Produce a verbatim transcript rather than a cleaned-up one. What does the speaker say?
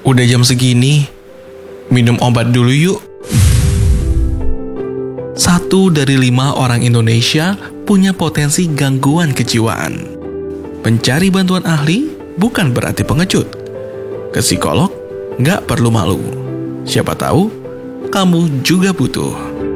Udah jam segini, minum obat dulu yuk. Satu dari lima orang Indonesia punya potensi gangguan kejiwaan. Mencari bantuan ahli bukan berarti pengecut. Ke psikolog nggak perlu malu. Siapa tahu kamu juga butuh.